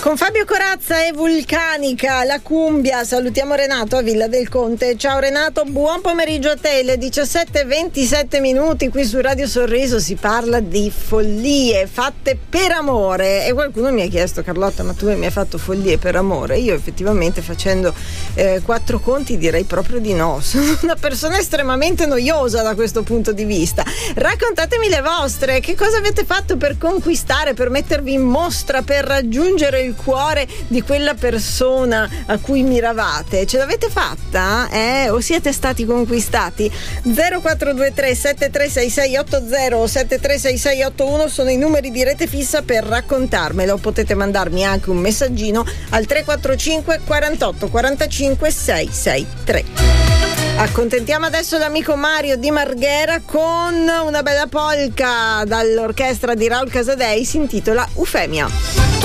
Con Fabio Corazza e Vulcanica, la cumbia. Salutiamo Renato a Villa del Conte. Ciao Renato, buon pomeriggio a te. Le 17:27 qui su Radio Sorriso si parla di follie fatte per amore. E qualcuno mi ha chiesto: Carlotta, ma tu mi hai fatto follie per amore? Io effettivamente, facendo 4 conti, direi proprio di no. Sono una persona estremamente noiosa da questo punto di vista. Raccontatemi le vostre. Che cosa avete fatto per conquistare, per mettervi in mostra, per raggiungere il cuore di quella persona a cui miravate? Ce l'avete fatta? O siete stati conquistati? 0423 736680 o 736681 sono i numeri di rete fissa per raccontarmelo. Potete mandarmi anche un messaggino al 345 48 45 663. Accontentiamo adesso l'amico Mario di Marghera con una bella polka dall'orchestra di Raul Casadei, si intitola Eufemia.